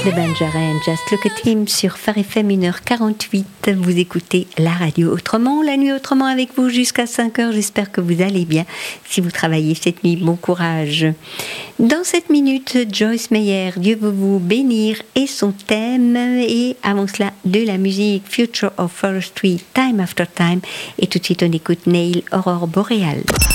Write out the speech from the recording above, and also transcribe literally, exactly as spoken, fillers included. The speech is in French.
Le Benjamin, Just Look at Him sur Phare F M, une heure quarante-huit. Vous écoutez la radio autrement, la nuit autrement avec vous jusqu'à cinq heures. J'espère que vous allez bien. Si vous travaillez cette nuit, bon courage. Dans cette minute, Joyce Meyer, Dieu veut vous bénir et son thème. Et avant cela, de la musique, Future of Forestry, Time After Time. Et tout de suite, on écoute Neil, Aurore Boréale.